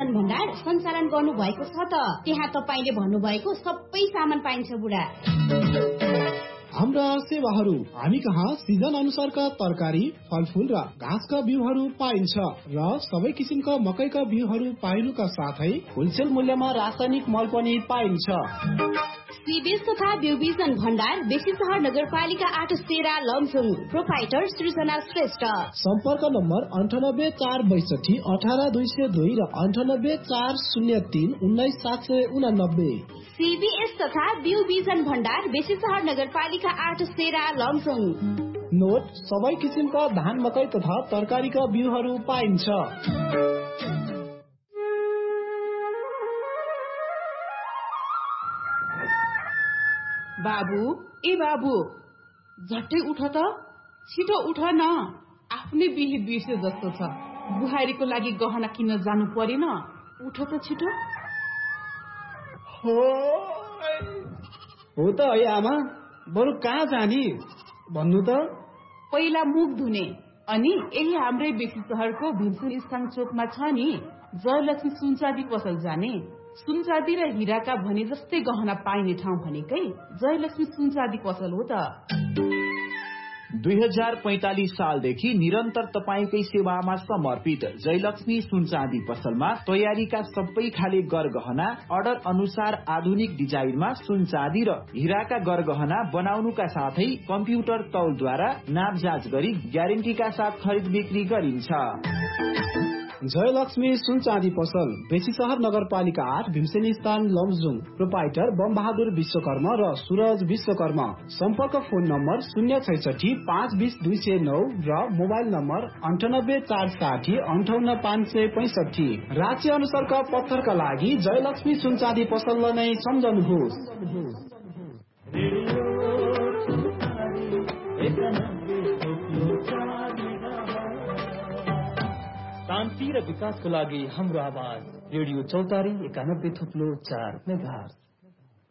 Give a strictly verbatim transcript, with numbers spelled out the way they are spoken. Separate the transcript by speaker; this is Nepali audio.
Speaker 1: बिजन भण्डार सञ्चालन गर्नु भएको छ त। त्यहाँ तपाईले भन्नुभएको सबै सामान पाइन्छ बुढा।
Speaker 2: हाम्रा सेवाहरू हामी कहाँ सिजन अनुसारका तरकारी, फलफूल र घाँसका बिउहरू पाइन्छ र सबै किसिमका मकैका बिउहरू पाइनुका साथै होलसेल मूल्यमा रासायनिक मल पनि पाइन्छ।
Speaker 1: सीबीएस तथा बिउबिजन भण्डार बेसी सहर नगरपालिका आठ सेरा लमजुङ। प्रोपाइटर सृजना श्रेष्ठ।
Speaker 2: सम्पर्क नम्बर अन्ठानब्बे चार बैसठी अठार दुई सय दुई र अन्ठानब्बे चार शून्य तीन उन्नाइस सात सय उनानब्बे।
Speaker 1: सीबीएस तथा बिउबिजन भण्डार बेसी सहर नगरपालिका आठ सेरा लमजुङ।
Speaker 2: नोट सबै किसिमका धान मकै तथा तरकारीका बिउहरू पाइन्छ।
Speaker 3: बाबु ए बाबु झट्टै उठ त, छिटो उठ न। आफ्नै बिहे बिर्से जस्तो छ। बुहारीको लागि गहना किन्न जानु परेन, उठ त छिटो।
Speaker 2: हो त है आमा, बरु कहाँ जाने भन्नु त।
Speaker 3: पहिला मुख धुने, अनि यही हाम्रै बेसी सहरको भीमसेन स्थान चोकमा छ नि जयलक्ष्मी सुनचाँदी पसल जाने। सुनचाँदी र हिराका भने जस्तै गहना पाइने ठाउँ भनेकै जयलक्ष्मी सुनचाँदी पसल हो त।
Speaker 4: दुई हजार पैंतालीस सालदेखि निरन्तर तपाईकै सेवामा समर्पित जयलक्ष्मी सुनचाँदी पसलमा तयारीका सबै खाले गरगहना अर्डर अनुसार आधुनिक डिजाइनमा सुनचाँदी र हिराका गरगहना बनाउनुका साथै कम्प्युटर तौलद्वारा नापजाँच गरी ग्यारेन्टीका साथ खरिद बिक्री गरिन्छ।
Speaker 2: जयलक्ष्मी सुनचाँदी पसल बेसी सहर नगरपालिका आठ भीमसेनी स्थान लमजुङ। प्रोपाइटर बम बहादुर विश्वकर्मा र सूरज विश्वकर्मा। सम्पर्क फोन नम्बर शून्य छैसठी पाँच बिस दुई सय नौ र मोबाइल नम्बर अन्ठानब्बे चार साठी अन्ठाउन्न पाँच सय पैंसठी। राज्य अनुसारका पत्थरका लागि जयलक्ष्मी सुनचाँदी पसललाई नै सम्झनुहोस्।
Speaker 5: शान्ति र विकासको लागि हाम्रो आवाज रेडियो चौतारी एकानब्बे थुप्लो चार मेगाहर्ज।